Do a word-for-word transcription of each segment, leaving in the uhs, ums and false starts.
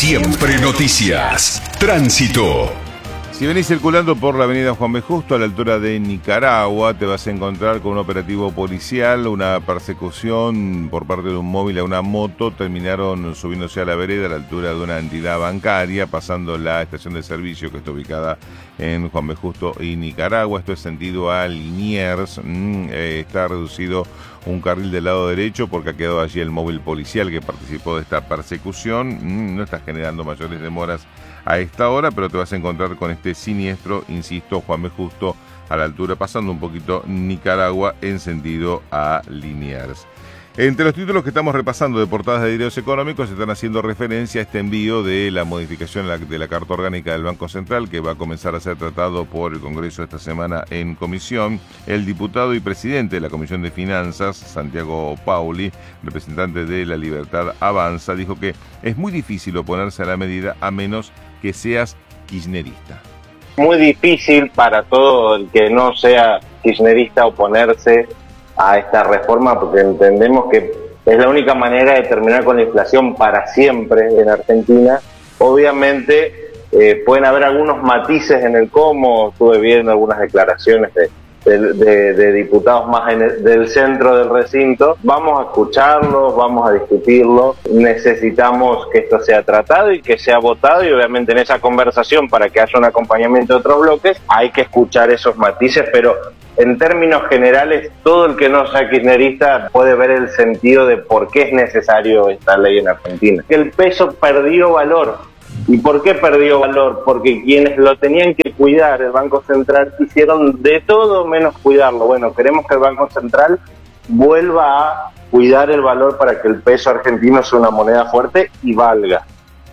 Siempre Noticias. Tránsito. Si venís circulando por la avenida Juan B. Justo a la altura de Nicaragua, te vas a encontrar con un operativo policial, una persecución por parte de un móvil a una moto. Terminaron subiéndose a la vereda a la altura de una entidad bancaria, pasando la estación de servicio que está ubicada en Juan B. Justo y Nicaragua. Esto es sentido a Liniers. Mm, eh, está reducido un carril del lado derecho porque ha quedado allí el móvil policial que participó de esta persecución. Mm, no está generando mayores demoras a esta hora, pero te vas a encontrar con este siniestro, insisto, Juan B. Justo, a la altura, pasando un poquito Nicaragua en sentido a Liniers. Entre los títulos que estamos repasando de portadas de diarios económicos están haciendo referencia a este envío de la modificación de la, de la Carta Orgánica del Banco Central, que va a comenzar a ser tratado por el Congreso esta semana en comisión. El diputado y presidente de la Comisión de Finanzas, Santiago Pauli, representante de La Libertad Avanza, dijo que es muy difícil oponerse a la medida a menos que seas kirchnerista. Muy difícil para todo el que no sea kirchnerista oponerse a esta reforma, porque entendemos que es la única manera de terminar con la inflación para siempre en Argentina. Obviamente eh, pueden haber algunos matices en el cómo. Estuve viendo algunas declaraciones de, de, de, de diputados más en el, del centro del recinto. Vamos a escucharlos, vamos a discutirlo. Necesitamos que esto sea tratado y que sea votado, y obviamente en esa conversación, para que haya un acompañamiento de otros bloques, hay que escuchar esos matices, pero en términos generales, todo el que no sea kirchnerista puede ver el sentido de por qué es necesario esta ley en Argentina. El peso perdió valor. ¿Y por qué perdió valor? Porque quienes lo tenían que cuidar, el Banco Central, hicieron de todo menos cuidarlo. Bueno, queremos que el Banco Central vuelva a cuidar el valor para que el peso argentino sea una moneda fuerte y valga.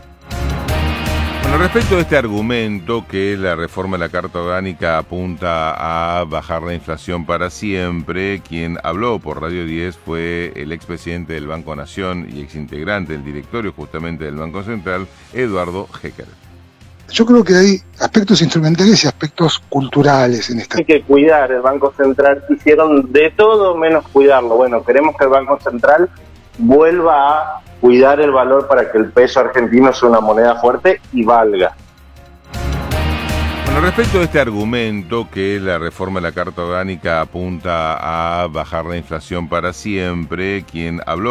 Bueno, respecto a este argumento que la reforma de la Carta Orgánica apunta a bajar la inflación para siempre, quien habló por Radio diez fue el expresidente del Banco Nación y exintegrante del directorio justamente del Banco Central, Eduardo Hecker. Yo creo que hay aspectos instrumentales y aspectos culturales en esta. Hay que cuidar el Banco Central, hicieron de todo menos cuidarlo. Bueno, queremos que el Banco Central vuelva a cuidar el valor para que el peso argentino sea una moneda fuerte y valga. Bueno, respecto a este argumento que la reforma de la Carta Orgánica apunta a bajar la inflación para siempre, quien habló